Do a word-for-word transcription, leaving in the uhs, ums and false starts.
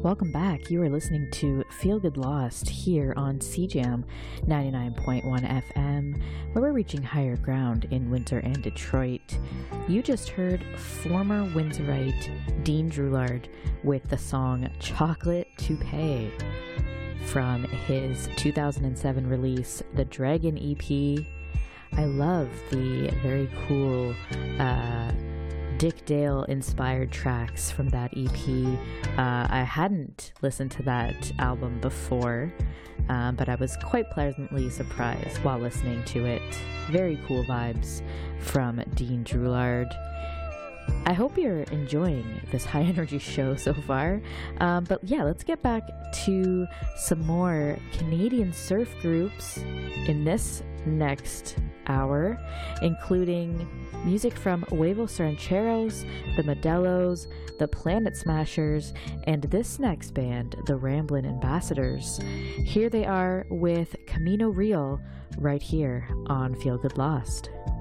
Welcome back. You are listening to Feel Good Lost here on C Jam ninety-nine point one F M, where we're reaching higher ground in Windsor and Detroit. You just heard former Windsorite Dean Droulard with the song Chocolate Toupee from his two thousand seven release, The Dragon E P. I love the very cool uh, Dick Dale inspired tracks from that E P. Uh, I hadn't listened to that album before, um, but I was quite pleasantly surprised while listening to it. Very cool vibes from Dean Droulard. I hope you're enjoying this high energy show so far. Um, but yeah, let's get back to some more Canadian surf groups in this next hour, including music from Huevos Rancheros, the Modelos, the Planet Smashers, and this next band, the Ramblin' Ambassadors. Here they are with Camino Real right here on Feel Good Lost.